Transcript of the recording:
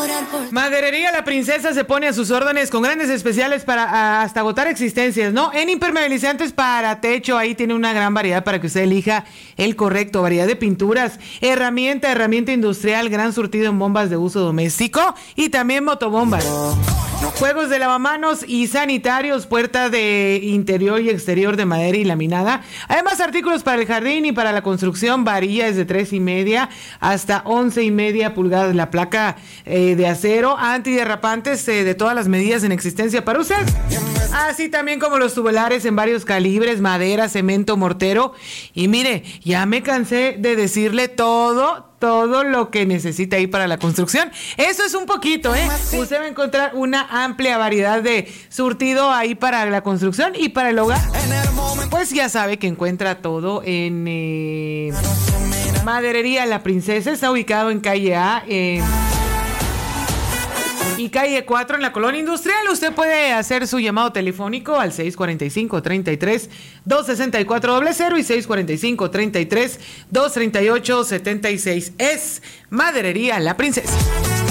Maderería La Princesa se pone a sus órdenes con grandes especiales para hasta agotar existencias, ¿no? En impermeabilizantes para techo, ahí tiene una gran variedad para que usted elija el correcto, variedad de pinturas, herramienta industrial, gran surtido en bombas de uso doméstico y también motobombas. Juegos de lavamanos y sanitarios, puerta de interior y exterior de madera y laminada. Además, artículos para el jardín y para la construcción, varillas de 3.5 hasta 11.5 pulgadas. La placa de acero, antiderrapantes de todas las medidas en existencia para usted. Así también como los tubulares en varios calibres, madera, cemento, mortero. Y mire, ya me cansé de decirle todo lo que necesita ahí para la construcción. Eso es un poquito, ¿eh? Usted va a encontrar una amplia variedad de surtido ahí para la construcción y para el hogar. Pues ya sabe que encuentra todo en Maderería La Princesa. Está ubicado en calle A y calle 4 en la Colonia Industrial. Usted puede hacer su llamado telefónico al 645-33-264-00 y 645-33-238-76. Es Maderería La Princesa.